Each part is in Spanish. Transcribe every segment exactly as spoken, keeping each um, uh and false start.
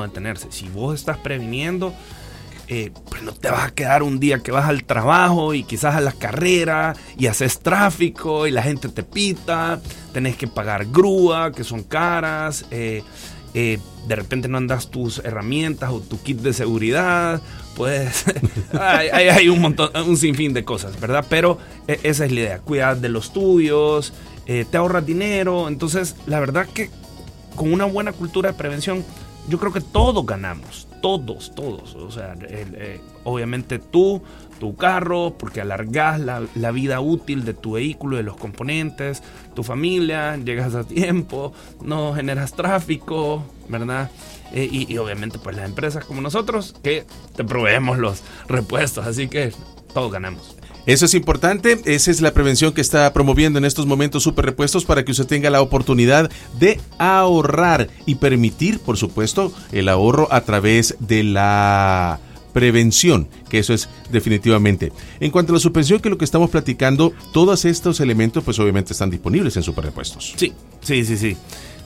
mantenerse. Si vos estás previniendo, eh, pues no te vas a quedar un día que vas al trabajo y quizás a la carrera y haces tráfico y la gente te pita, tenés que pagar grúa, que son caras, eh, eh, de repente no andas tus herramientas o tu kit de seguridad, pues hay, hay, hay un montón, un sinfín de cosas, ¿verdad? Pero eh, esa es la idea, cuidar de los tuyos, eh, te ahorras dinero. Entonces la verdad que con una buena cultura de prevención yo creo que todos ganamos, todos, todos. O sea, el, eh, obviamente tú, tu carro, porque alargás la, la vida útil de tu vehículo, de los componentes, tu familia, llegas a tiempo, no generas tráfico, ¿verdad? Eh, y, y obviamente pues las empresas como nosotros que te proveemos los repuestos, así que todos ganamos. Eso es importante, esa es la prevención que está promoviendo en estos momentos Super Repuestos para que usted tenga la oportunidad de ahorrar y permitir, por supuesto, el ahorro a través de la prevención, que eso es definitivamente. En cuanto a la suspensión, que es lo que estamos platicando, todos estos elementos pues obviamente están disponibles en Super Repuestos. Sí, sí, sí, sí.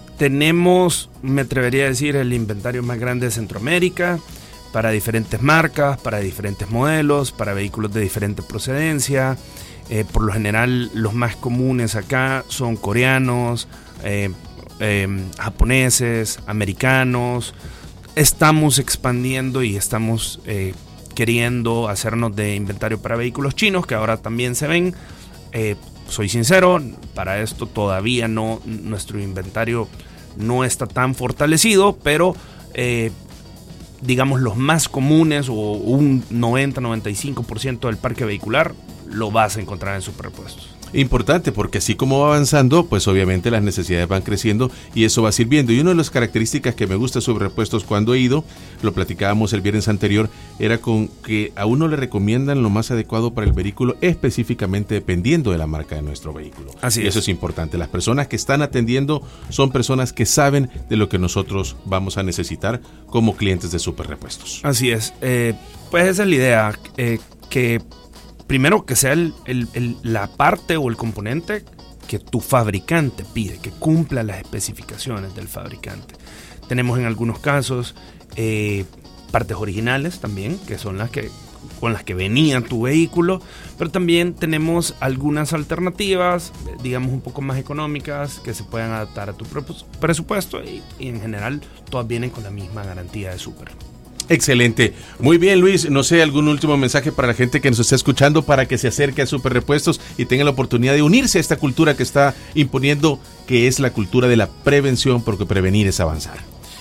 Tenemos, me atrevería a decir, el inventario más grande de Centroamérica, para diferentes marcas, para diferentes modelos, para vehículos de diferente procedencia. Eh, por lo general, los más comunes acá son coreanos, eh, eh, japoneses, americanos. Estamos expandiendo y estamos eh, queriendo hacernos de inventario para vehículos chinos, que ahora también se ven. Eh, soy sincero, para esto todavía no, nuestro inventario no está tan fortalecido, pero Eh, digamos los más comunes o un noventa a noventa y cinco por ciento del parque vehicular lo vas a encontrar en Super Repuestos. Importante, porque así como va avanzando, pues obviamente las necesidades van creciendo y eso va sirviendo. Y una de las características que me gusta sobre Repuestos cuando he ido, lo platicábamos el viernes anterior, era con que a uno le recomiendan lo más adecuado para el vehículo, específicamente dependiendo de la marca de nuestro vehículo. Así y es. eso es importante. Las personas que están atendiendo son personas que saben de lo que nosotros vamos a necesitar como clientes de Super Repuestos. Así es. Eh, pues esa es la idea, eh, que primero que sea el, el, el, la parte o el componente que tu fabricante pide, que cumpla las especificaciones del fabricante. Tenemos en algunos casos eh, partes originales también, que son las que con las que venía tu vehículo, pero también tenemos algunas alternativas, digamos un poco más económicas, que se puedan adaptar a tu presupuesto y, y en general todas vienen con la misma garantía de Super. Excelente. Muy bien, Luis. No sé, algún último mensaje para la gente que nos está escuchando para que se acerque a Super Repuestos y tenga la oportunidad de unirse a esta cultura que está imponiendo, que es la cultura de la prevención, porque prevenir es avanzar.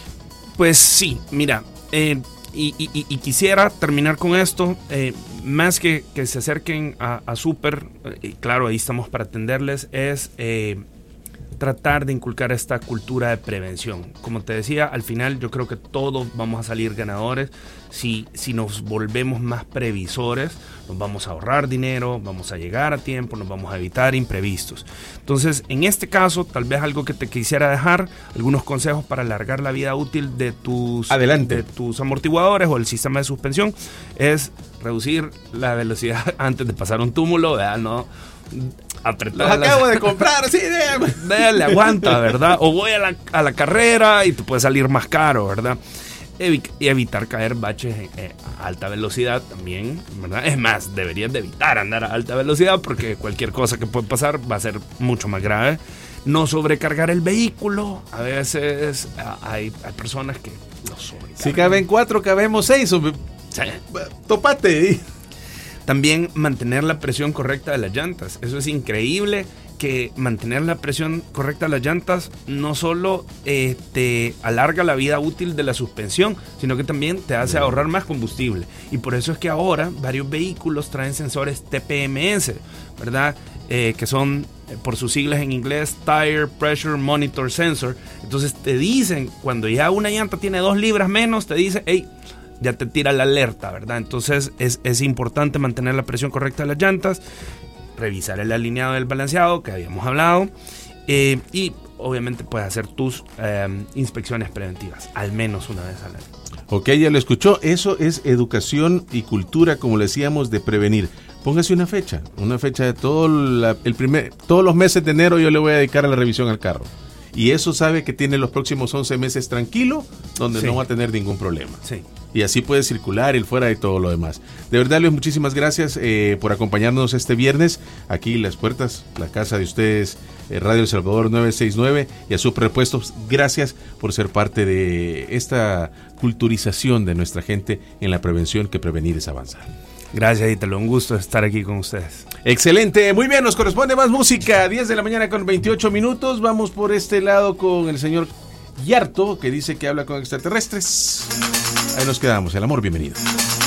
Pues sí, mira, eh, y, y, y quisiera terminar con esto, eh, más que que se acerquen a, a Super, y eh, claro, ahí estamos para atenderles, es Eh, tratar de inculcar esta cultura de prevención. Como te decía, al final yo creo que todos vamos a salir ganadores si, si nos volvemos más previsores, nos vamos a ahorrar dinero, vamos a llegar a tiempo, nos vamos a evitar imprevistos. Entonces, en este caso, tal vez algo que te quisiera dejar, algunos consejos para alargar la vida útil de tus, Adelante. de tus amortiguadores o el sistema de suspensión, es reducir la velocidad antes de pasar un túmulo, ¿verdad? No apretar. Los acabo de comprar, sí, déjame. Dale, aguanta, ¿verdad? O voy a la, a la carrera y te puede salir más caro, ¿verdad? Evi- y evitar caer baches eh, a alta velocidad también, ¿verdad? Es más, deberías de evitar andar a alta velocidad porque cualquier cosa que puede pasar va a ser mucho más grave. No sobrecargar el vehículo. A veces hay, hay personas que lo sobrecargan. Si caben cuatro, cabemos seis. Sí. Topate. También mantener la presión correcta de las llantas. Eso es increíble, que mantener la presión correcta de las llantas no solo eh, te alarga la vida útil de la suspensión, sino que también te hace ahorrar más combustible. Y por eso es que ahora varios vehículos traen sensores T P M S, ¿verdad? Eh, que son, eh, por sus siglas en inglés, Tire Pressure Monitor Sensor. Entonces te dicen, cuando ya una llanta tiene dos libras menos, te dice, hey, ya te tira la alerta, ¿verdad? Entonces es, es importante mantener la presión correcta de las llantas, revisar el alineado del balanceado que habíamos hablado, eh, y obviamente puedes hacer tus eh, inspecciones preventivas, al menos una vez al año. Ok, ya lo escuchó. Eso es educación y cultura, como le decíamos, de prevenir. Póngase una fecha, una fecha de todo la, el primer, todos los meses de enero yo le voy a dedicar a la revisión al carro. y eso sabe que tiene los próximos once meses tranquilo, donde sí. no va a tener ningún problema. Sí. Y así puede circular, ir fuera y todo lo demás. De verdad, Luis, muchísimas gracias eh, por acompañarnos este viernes. Aquí las puertas, la casa de ustedes, eh, Radio El Salvador nueve sesenta y nueve y a Superrepuestos. Gracias por ser parte de esta culturización de nuestra gente en la prevención, que prevenir es avanzar. Gracias, Ítalo. Un gusto estar aquí con ustedes. Excelente. Muy bien, nos corresponde más música. diez de la mañana con veintiocho minutos. Vamos por este lado con el señor Yarto, que dice que habla con extraterrestres. Ahí nos quedamos. El amor, bienvenido.